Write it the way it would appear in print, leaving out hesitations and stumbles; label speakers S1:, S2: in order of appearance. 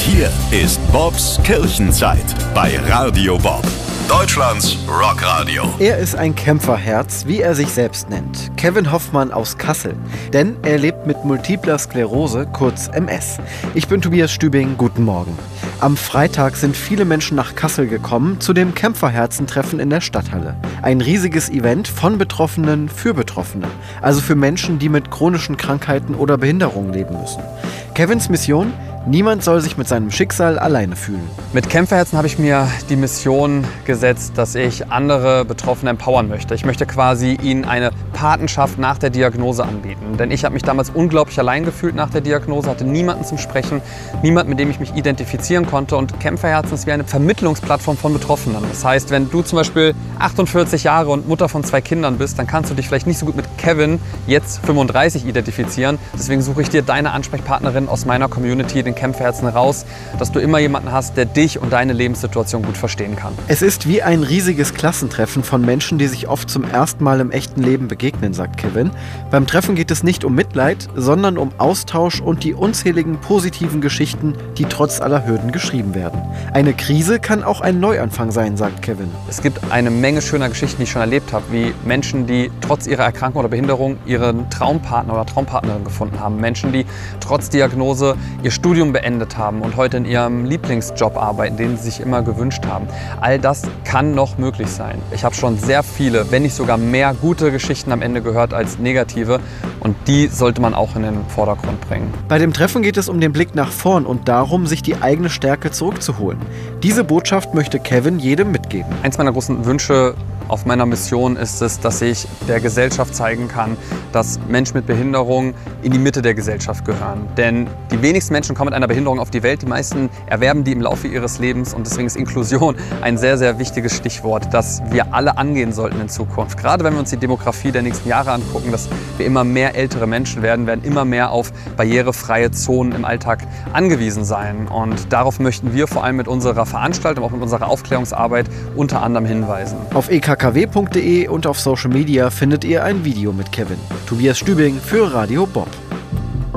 S1: Hier ist Bobs Kirchenzeit bei Radio Bob, Deutschlands Rockradio.
S2: Er ist ein Kämpferherz, wie er sich selbst nennt. Kevin Hoffmann aus Kassel. Denn er lebt mit Multipler Sklerose, kurz MS. Ich bin Tobias Stübing, guten Morgen. Am Freitag sind viele Menschen nach Kassel gekommen zu dem Kämpferherzen-Treffen in der Stadthalle. Ein riesiges Event von Betroffenen für Betroffene. Also für Menschen, die mit chronischen Krankheiten oder Behinderungen leben müssen. Kevins Mission? Niemand soll sich mit seinem Schicksal alleine fühlen.
S3: Mit Kämpferherzen habe ich mir die Mission gesetzt, dass ich andere Betroffene empowern möchte. Ich möchte quasi ihnen eine Patenschaft nach der Diagnose anbieten. Denn ich habe mich damals unglaublich allein gefühlt nach der Diagnose, hatte niemanden zum Sprechen, niemanden, mit dem ich mich identifizieren konnte. Und Kämpferherzen ist wie eine Vermittlungsplattform von Betroffenen. Das heißt, wenn du zum Beispiel 48 Jahre und Mutter von 2 Kindern bist, dann kannst du dich vielleicht nicht so gut mit Kevin, jetzt 35, identifizieren. Deswegen suche ich dir deine Ansprechpartnerin aus meiner Community, den Kämpferherzen, raus, dass du immer jemanden hast, der dich und deine Lebenssituation gut verstehen kann.
S2: Es ist wie ein riesiges Klassentreffen von Menschen, die sich oft zum ersten Mal im echten Leben begegnen, sagt Kevin. Beim Treffen geht es nicht um Mitleid, sondern um Austausch und die unzähligen positiven Geschichten, die trotz aller Hürden geschrieben werden. Eine Krise kann auch ein Neuanfang sein, sagt Kevin.
S3: Es gibt eine Menge schöner Geschichten, die ich schon erlebt habe, wie Menschen, die trotz ihrer Erkrankung oder Behinderung ihren Traumpartner oder Traumpartnerin gefunden haben. Menschen, die trotz Diagnose ihr Studium beendet haben und heute in ihrem Lieblingsjob arbeiten, den sie sich immer gewünscht haben. All das kann noch möglich sein. Ich habe schon sehr viele, wenn nicht sogar mehr gute Geschichten am Ende gehört als negative, und die sollte man auch in den Vordergrund bringen.
S2: Bei dem Treffen geht es um den Blick nach vorn und darum, sich die eigene Stärke zurückzuholen. Diese Botschaft möchte Kevin jedem mitgeben.
S3: Eins meiner großen Wünsche auf meiner Mission ist es, dass ich der Gesellschaft zeigen kann, dass Menschen mit Behinderung in die Mitte der Gesellschaft gehören. Denn die wenigsten Menschen kommen mit einer Behinderung auf die Welt, die meisten erwerben die im Laufe ihres Lebens, und deswegen ist Inklusion ein sehr, sehr wichtiges Stichwort, das wir alle angehen sollten in Zukunft. Gerade wenn wir uns die Demografie der nächsten Jahre angucken, dass wir immer mehr ältere Menschen werden immer mehr auf barrierefreie Zonen im Alltag angewiesen sein. Und darauf möchten wir vor allem mit unserer Veranstaltung, auch mit unserer Aufklärungsarbeit unter anderem hinweisen.
S2: Auf ekkw.de und auf Social Media findet ihr ein Video mit Kevin. Tobias Stübing für Radio Bob.